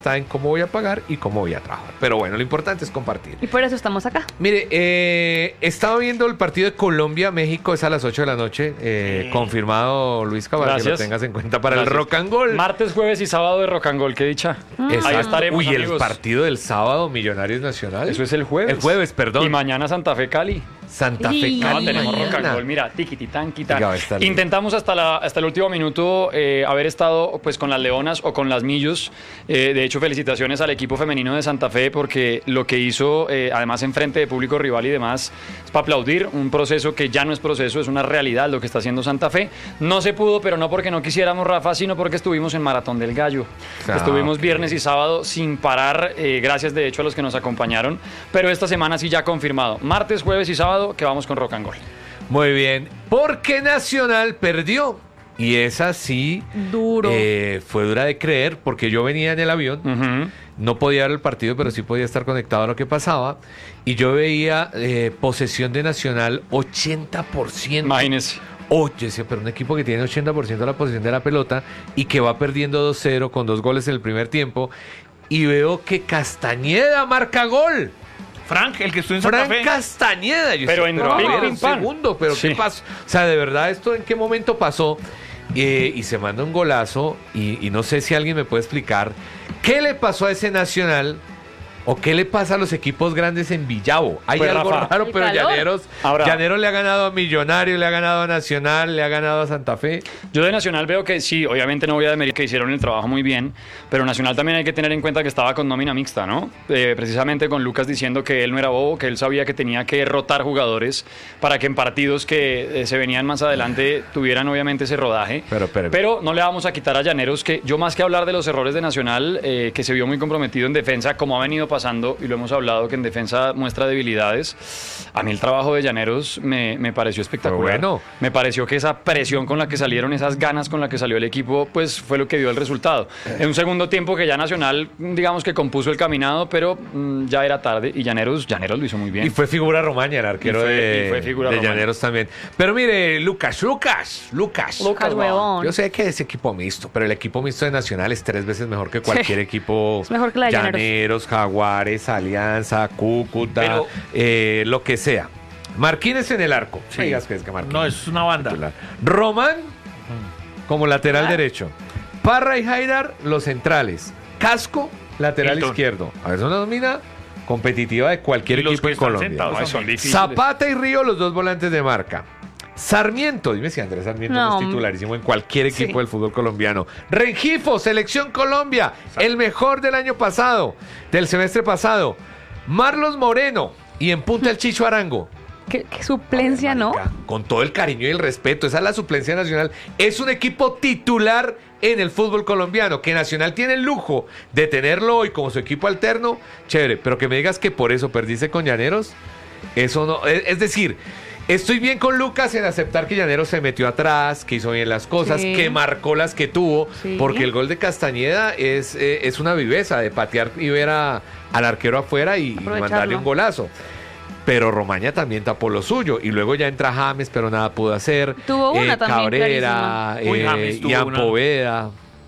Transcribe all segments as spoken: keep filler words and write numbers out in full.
está en cómo voy a pagar y cómo voy a trabajar. Pero bueno, lo importante es compartir. Y por eso estamos acá. Mire, eh, estaba viendo el partido de Colombia-México, es a las ocho de la noche. Eh, sí. Confirmado, Luis Cabal, que lo tengas en cuenta para Gracias. el Rock and Roll. Martes, jueves y sábado de Rock and Roll, qué dicha. Mm. Ahí estaremos, Uy, amigos. El partido del sábado, Millonarios Nacional. Eso es el jueves. El jueves, perdón. Y mañana Santa Fe Cali. Santa Fe Cali. No, tenemos Rock and Roll, mira, tiquititán, quitán. Intentamos hasta, la, hasta el último minuto eh, haber estado pues con las Leonas o con las Millos. Eh, de hecho, felicitaciones al equipo femenino de Santa Fe porque lo que hizo, eh, además en frente de público rival y demás, es para aplaudir. Un proceso que ya no es proceso, es una realidad lo que está haciendo Santa Fe. No se pudo, pero no porque no quisiéramos, Rafa, sino porque estuvimos en Maratón del Gallo. Ah, estuvimos okay. viernes y sábado sin parar, eh, gracias de hecho a los que nos acompañaron. Pero esta semana sí ya confirmado. Martes, jueves y sábado que vamos con Rock and Roll. Muy bien, porque Nacional perdió. Y esa sí Duro. Eh, fue dura de creer, porque yo venía en el avión, uh-huh. no podía ver el partido, pero sí podía estar conectado a lo que pasaba, y yo veía eh, posesión de Nacional ochenta por ciento. Imagínese. Oye, sí, pero un equipo que tiene ochenta por ciento de la posesión de la pelota y que va perdiendo dos cero con dos goles en el primer tiempo, y veo que Castañeda marca gol. Frank, el que estuvo en Santa Frank Fe. Castañeda. Yo pero sé, en pero a pim, ver, pim, un pan. segundo, pero sí. ¿qué pasó? O sea, de verdad, ¿esto en qué momento pasó? Eh, y se manda un golazo y, y no sé si alguien me puede explicar qué le pasó a ese Nacional o qué le pasa a los equipos grandes en Villavo. Hay pues, algo Rafa, raro, pero Llaneros, Ahora, Llaneros le ha ganado a Millonarios, le ha ganado a Nacional, le ha ganado a Santa Fe. Yo de Nacional veo que sí, obviamente no voy a demeritar que hicieron el trabajo muy bien, pero Nacional también hay que tener en cuenta que estaba con nómina mixta, ¿no? Eh, precisamente con Lucas diciendo que él no era bobo, que él sabía que tenía que rotar jugadores para que en partidos que eh, se venían más adelante tuvieran obviamente ese rodaje. Pero, pero, pero no le vamos a quitar a Llaneros, que yo más que hablar de los errores de Nacional, eh, que se vio muy comprometido en defensa, como ha venido pasando, y lo hemos hablado, que en defensa muestra debilidades. A mí el trabajo de Llaneros me, me pareció espectacular. Bueno. Me pareció que esa presión con la que salieron, esas ganas con la que salió el equipo, pues fue lo que dio el resultado. En un segundo tiempo que ya Nacional, digamos que compuso el caminado, pero mmm, ya era tarde y Llaneros, Llaneros lo hizo muy bien. Y fue figura Romaña, el arquero y fue, de, y fue figura de Romaña. Llaneros también. Pero mire, Lucas, Lucas, Lucas. Lucas, huevón. Yo sé que es equipo mixto, pero el equipo mixto de Nacional es tres veces mejor que cualquier sí. equipo. Es mejor que la de Llaneros. Llaneros, Jaguares, Alianza, Cúcuta, pero, eh, lo que sea. Marquínez en el arco. Sí. Digas que es que Marquínez. No, es una banda. Titular. Román hmm. como lateral ah. derecho. Parra y Haidar, los centrales. Casco, lateral Hilton. izquierdo. A ver, es una nómina competitiva de cualquier y equipo en Colombia. Sentados, no, son Zapata y Río, los dos volantes de marca. Sarmiento, dime si Andrés Sarmiento no, es titularísimo en cualquier equipo sí. del fútbol colombiano. Rengifo, Selección Colombia, el mejor del año pasado, del semestre pasado. Marlos Moreno y en punta el Chicho Arango. ¿Qué, qué suplencia, ver, marica, ¿no? Con todo el cariño y el respeto, esa es la suplencia nacional. Es un equipo titular en el fútbol colombiano, que Nacional tiene el lujo de tenerlo hoy como su equipo alterno, chévere, pero que me digas que por eso perdiste con Llaneros, eso no, es, es decir... Estoy bien con Lucas en aceptar que Llaneros se metió atrás, que hizo bien las cosas, sí. que marcó las que tuvo, sí. porque el gol de Castañeda es, eh, es una viveza de patear y ver a, al arquero afuera y, y mandarle un golazo. Pero Romaña también tapó lo suyo. Y luego ya entra James, pero nada pudo hacer. Tuvo una eh, también Cabrera, eh, Ian Poveda.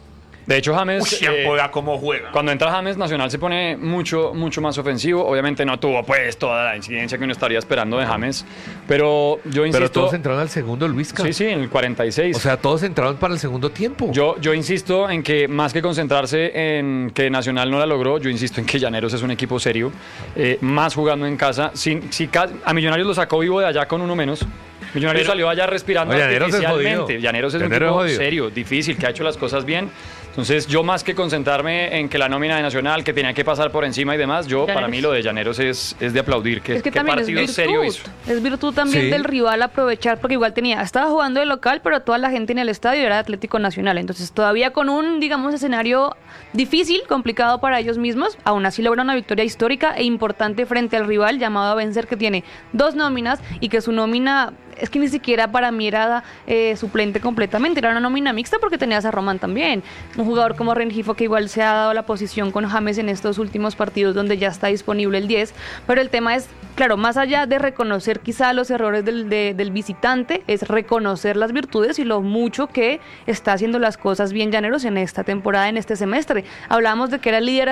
De hecho, James, Uy, eh, cómo juega. Cuando entra James, Nacional se pone mucho, mucho más ofensivo. Obviamente no tuvo pues toda la incidencia que uno estaría esperando de James, pero yo insisto... Pero todos entraron al segundo, Luisca. Sí, sí, en el cuarenta y seis. O sea, todos entraron para el segundo tiempo. Yo, yo insisto en que más que concentrarse en que Nacional no la logró, yo insisto en que Llaneros es un equipo serio, eh, más jugando en casa. Si, si a Millonarios lo sacó vivo de allá con uno menos. Millonarios pero, salió allá respirando Llaneros artificialmente. Es Llaneros es Llaneros un equipo es serio, difícil, que ha hecho las cosas bien. Entonces, yo más que concentrarme en que la nómina de Nacional, que tenía que pasar por encima y demás, yo, Llaneros. Para mí lo de Llaneros es, es de aplaudir. Que, es que ¿qué también partido es virtud, serio hizo? Es virtud también sí. del rival aprovechar, porque igual tenía, estaba jugando de local, pero toda la gente en el estadio era de Atlético Nacional. Entonces, todavía con un, digamos, escenario difícil, complicado para ellos mismos, aún así logra una victoria histórica e importante frente al rival llamado a vencer, que tiene dos nóminas y que su nómina... Es que ni siquiera para mí era eh, suplente completamente, era una nómina mixta porque tenías a Román también, un jugador como Rengifo que igual se ha dado la posición con James en estos últimos partidos donde ya está disponible el diez, pero el tema es, claro, más allá de reconocer quizá los errores del, de, del visitante, es reconocer las virtudes y lo mucho que está haciendo las cosas bien Llaneros en esta temporada, en este semestre. Hablábamos de que era líder